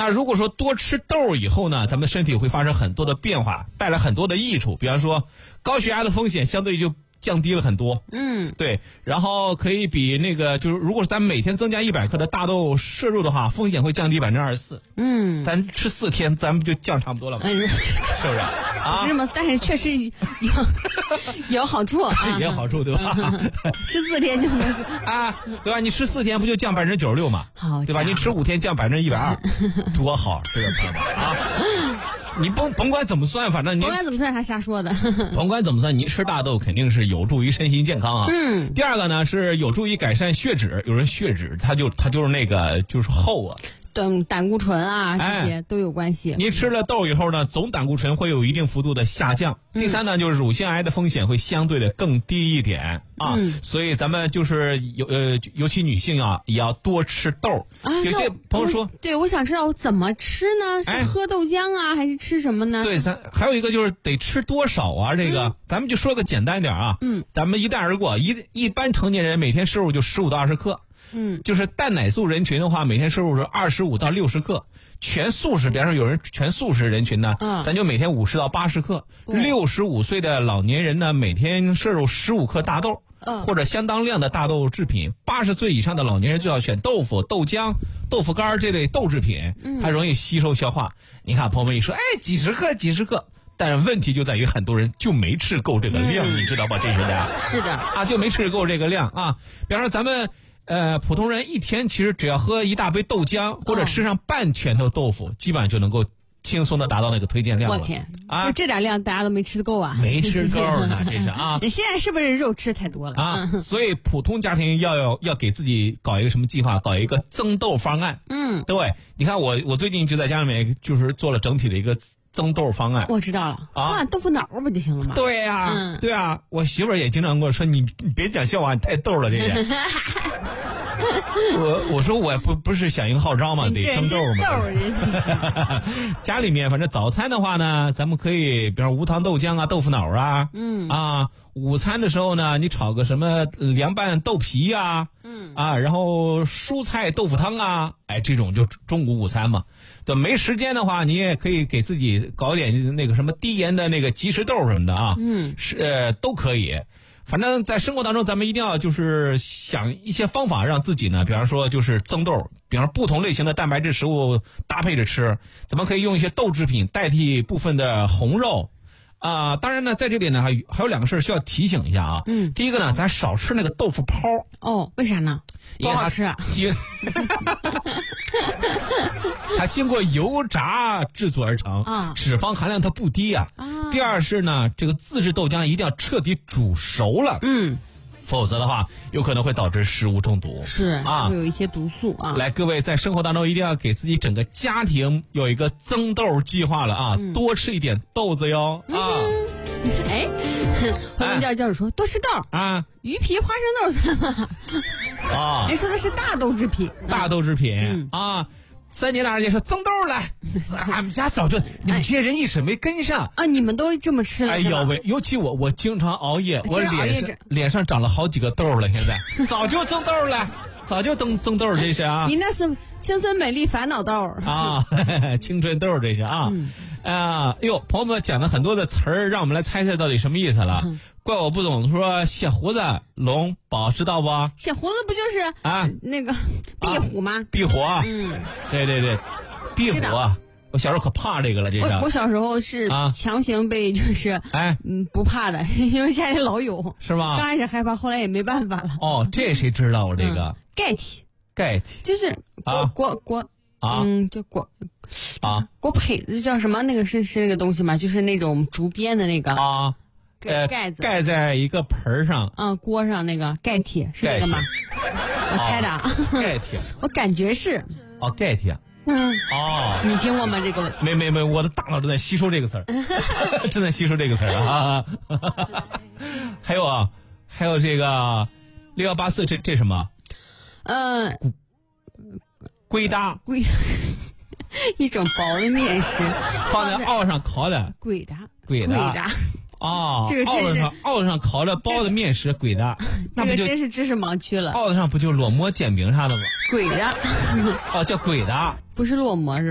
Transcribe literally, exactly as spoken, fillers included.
那如果说多吃豆以后呢，咱们身体会发生很多的变化，带来很多的益处，比方说高血压的风险相对就降低了很多。 嗯， 对，然后可以比那个就是，如果是咱们每天增加一百克的大豆摄入的话，风险会降低百分之二十四。 嗯， 咱吃四天，咱们就降差不多了嘛， 嗯， 是不是？啊， 是吗？但是确实有有好处啊， 也有好处，对吧？ 吃四天就能是啊，对吧？你吃四天不就降百分之九十六嘛？ 好， 对吧？你吃五天降百分之一百二，多好，这个朋友们啊！你甭甭管怎么算，反正你甭管怎么算，他瞎说的。 甭管怎么算，你吃大豆肯定是有助于身心健康啊。 嗯。 第二个呢是有助于改善血脂，有人血脂他就他就是那个就是厚啊。 等胆固醇啊，这些都有关系。 你吃了豆以后呢，总胆固醇会有一定幅度的下降。 嗯、 第三呢，就是乳腺癌的风险会相对的更低一点啊。 嗯、 所以咱们就是有呃，尤其女性啊，也要多吃豆。 啊、 有些朋友说， 对，我想知道我怎么吃呢？是喝豆浆啊，哎、还是吃什么呢？ 对，咱还有一个就是得吃多少啊？这个、嗯、咱们就说个简单点啊。 嗯，咱们一带而过，一一般成年人每天摄入就十五到二十克。 嗯， 就是蛋奶素人群的话，每天摄入是二十五到六十克。全素食，比方说有人全素食人群呢， 嗯， 咱就每天五十到八十克。六十五岁的老年人呢，每天摄入十五克大豆， 嗯， 或者相当量的大豆制品。八十岁以上的老年人就要选豆腐、豆浆、豆腐干这类豆制品， 嗯， 它容易吸收消化。你看朋友们一说，哎，几十克，几十克。但问题就在于很多人就没吃够这个量， 嗯、 你知道吧？这是的， 是的啊，就没吃够这个量啊。比方说咱们。呃，普通人一天其实只要喝一大杯豆浆，或者吃上半拳头豆腐，哦、基本上就能够轻松的达到那个推荐量了。 我天啊， 就这点量大家都没吃够啊！ 没吃够呢，这是啊。 你现在是不是肉吃太多了啊？所以普通家庭要要要给自己搞一个什么计划？搞一个增豆方案。 嗯， 对，你看我我最近就在家里面就是做了整体的一个增豆方案。 我知道了，喝碗豆腐脑不就行了吗？ 对呀、啊嗯， 对啊，我媳妇儿也经常跟我说，你你别讲笑话，你太逗了，这个。我我说我不不是响应号召嘛，得增豆嘛。家里面反正早餐的话呢，咱们可以比如无糖豆浆啊、豆腐脑啊， 嗯啊，午餐的时候呢，你炒个什么凉拌豆皮呀、啊， 嗯啊，然后蔬菜豆腐汤啊，哎，这种就中午午餐嘛。对，没时间的话，你也可以给自己搞点那个什么低盐的那个即食豆什么的啊， 嗯， 是、呃、都可以。反正在生活当中，咱们一定要就是想一些方法，让自己呢，比方说就是增豆，比方说不同类型的蛋白质食物搭配着吃，咱们可以用一些豆制品代替部分的红肉啊、呃。当然呢，在这里呢还还有两个事儿需要提醒一下啊。 嗯， 第一个呢，咱少吃那个豆腐泡。 哦，为啥呢？不好吃啊。 它经过油炸制作而成， 啊， 脂肪含量它不低啊。 啊， 第二是呢，这个自制豆浆一定要彻底煮熟了， 嗯， 否则的话有可能会导致食物中毒。 是啊， 会有一些毒素啊。 来，各位在生活当中一定要给自己整个家庭有一个增豆计划了啊， 嗯、 多吃一点豆子哟、 嗯、 啊。 哎，回门教教授说多吃豆啊， 鱼皮、花生豆算吗？ 啊， 人说的是大豆制品， 大豆制品、 嗯、 啊。三姐大人姐说增豆来，俺们家早就你们这些人一时没跟上啊！你们都这么吃了？ 哎呦喂！尤其我，我经常熬夜，我脸上脸上长了好几个痘了。现在早就增豆了，早就增增豆，这是啊！ 你那是青春美丽烦恼豆啊，青春豆这是啊！ 嗯、 啊，哎呦，朋友们讲了很多的词儿，让我们来猜猜到底什么意思了。嗯，怪我不懂，说写胡子龙宝知道不？ 写胡子不就是啊那个壁虎吗？ 啊、壁虎， 嗯， 对对对，壁虎啊！我小时候可怕这个了，这个我我小时候是强行被就是哎嗯不怕的，因为家里老有， 是吗？ 刚开始害怕，后来也没办法了。 哦，这谁知道我这个？ 钙体， 钙体就是国国国啊， 嗯，就国啊国胚叫什么？那个是是那个东西吗？就是那种竹编的那个啊。 盖盖子盖在一个盆上， 嗯，锅上那个钙体是那个吗？我猜的啊， 钙体， 我感觉是哦，钙体， 嗯， 哦， 你听过吗？这个没没没，我的大脑正在吸收这个词儿，正在吸收这个词儿啊。还有啊，还有这个六幺八四，这这什么？ 嗯， 龟搭， 龟，一种薄的面食， 放在鏊上烤的， 龟搭。 鬼的哦， 这个鏊子上鏊子上烤着包的面食，鬼的， 这个真是知识盲区了。 鏊子上不就裸馍、煎饼啥的吗？ 鬼的， 哦，叫鬼的， 不是落馍是吧？